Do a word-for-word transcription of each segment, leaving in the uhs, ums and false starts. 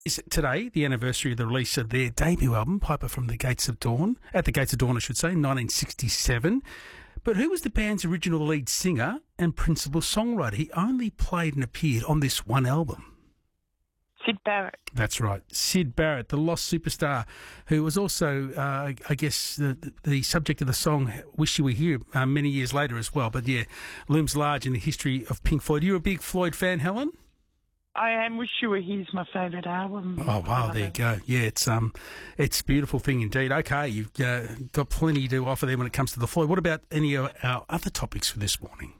is today the anniversary of the release of their debut album, Piper from the Gates of Dawn, at the Gates of Dawn, I should say, nineteen sixty-seven. But who was the band's original lead singer and principal songwriter? He only played and appeared on this one album. Syd Barrett. That's right. Syd Barrett, the lost superstar, who was also, uh, I guess, the, the subject of the song Wish You Were Here uh, many years later as well. But, yeah, looms large in the history of Pink Floyd. Are you a big Floyd fan, Helen? I am. Wish You Were Here's my favourite album. Oh, wow, there you go. Yeah, it's um, it's a beautiful thing indeed. Okay, you've uh, got plenty to offer there when it comes to the Floyd. What about any of our other topics for this morning?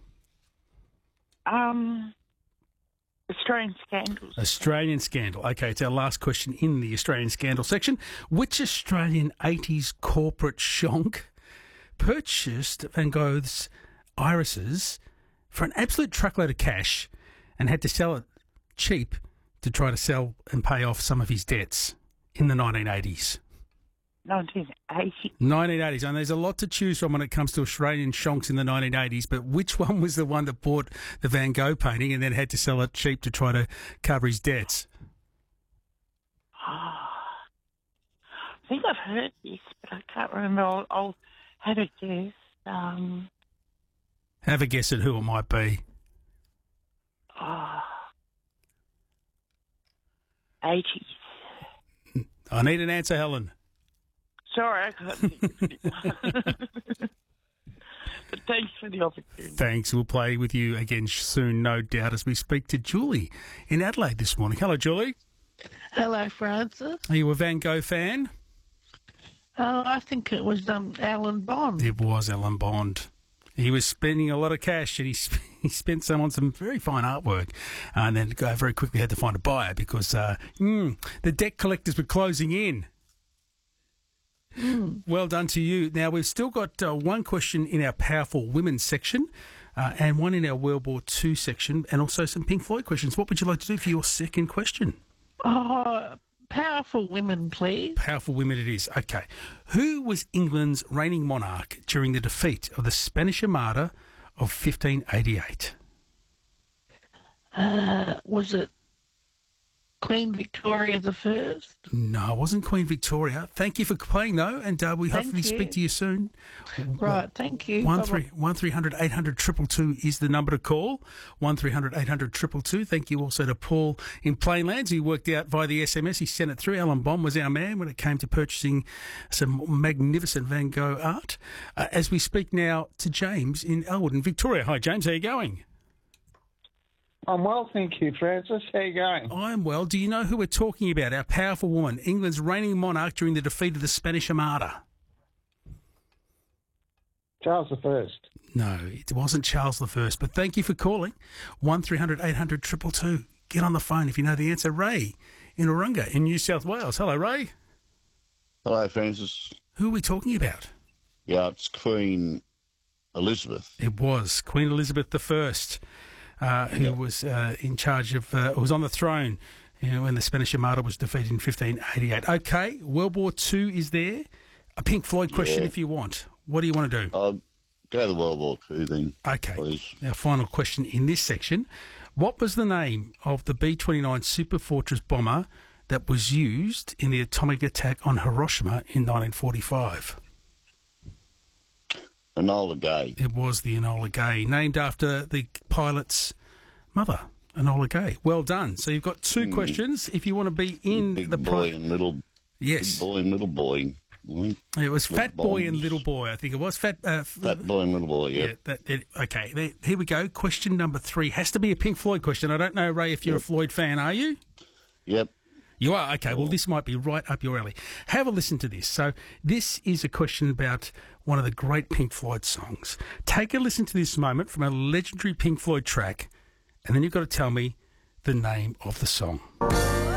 Um... Australian scandals. Australian scandal. Okay, it's our last question in the Australian scandal section. Which Australian eighties corporate shonk purchased Van Gogh's irises for an absolute truckload of cash and had to sell it cheap to try to sell and pay off some of his debts in the nineteen eighties? nineteen eighty. nineteen eighties, and there's a lot to choose from when it comes to Australian shonks in the nineteen eighties, but which one was the one that bought the Van Gogh painting and then had to sell it cheap to try to cover his debts? Oh, I think I've heard this, but I can't remember. I'll, I'll have a guess. Um, have a guess at who it might be. Oh, eighties. I need an answer, Helen. Sorry, I can't think of it. But thanks for the opportunity. Thanks. We'll play with you again soon, no doubt, as we speak to Julie in Adelaide this morning. Hello, Julie. Hello, Francis. Are you a Van Gogh fan? Oh, I think it was um, Alan Bond. It was Alan Bond. He was spending a lot of cash, and he sp- he spent some on some very fine artwork, uh, and then uh, very quickly had to find a buyer because uh, mm, the debt collectors were closing in. Mm. Well done to you. Now, we've still got uh, one question in our Powerful Women section uh, and one in our World War Two section, and also some Pink Floyd questions. What would you like to do for your second question? Oh, Powerful Women, please. Powerful Women it is. Okay. Who was England's reigning monarch during the defeat of the Spanish Armada of fifteen eighty-eight? Uh, was it Queen Victoria the First? No, it wasn't Queen Victoria. Thank you for playing, though, and uh, we Thank hopefully you. speak to you soon. Right, thank you. One three one three hundred eight hundred two two two is the number to call. One three hundred eight hundred two two two. Thank you also to Paul in Plainlands, who worked out via the S M S. He sent it through. Alan Bond was our man when it came to purchasing some magnificent Van Gogh art. Uh, as we speak now to James in Elwood in Victoria. Hi, James. How are you going? I'm well, thank you, Francis. How are you going? I'm well. Do you know who we're talking about? Our powerful woman, England's reigning monarch during the defeat of the Spanish Armada. Charles the First. No, it wasn't Charles the First, but thank you for calling. one three hundred eight hundred two two two. Get on the phone if you know the answer. Ray in Urunga in New South Wales. Hello, Ray. Hello, Francis. Who are we talking about? Yeah, it's Queen Elizabeth. It was Queen Elizabeth the First. Uh, who yep. was uh, in charge of, uh, was on the throne, you know, when the Spanish Armada was defeated in fifteen eighty-eight. Okay, World War Two is there. A Pink Floyd question yeah. if you want. What do you want to do? Uh, go to World War Two then. Okay. Please. Our final question in this section. What was the name of the B twenty-nine Superfortress bomber that was used in the atomic attack on Hiroshima in nineteen forty-five? Enola Gay. It was the Enola Gay, named after the pilot's mother, Enola Gay. Well done. So you've got two mm. questions. If you want to be in big the boy pri- and little, yes, big boy and little boy. It was Little Fat Boy bombs. and Little Boy. I think it was Fat. Uh, Fat Boy and Little Boy. Yep. Yeah. That, it, okay. There, here we go. Question number three has to be a Pink Floyd question. I don't know, Ray, if you're yep. a Floyd fan. Are you? Yep. You are? Okay, well, this might be right up your alley. Have a listen to this. So this is a question about one of the great Pink Floyd songs. Take a listen to this moment from a legendary Pink Floyd track, and then you've got to tell me the name of the song.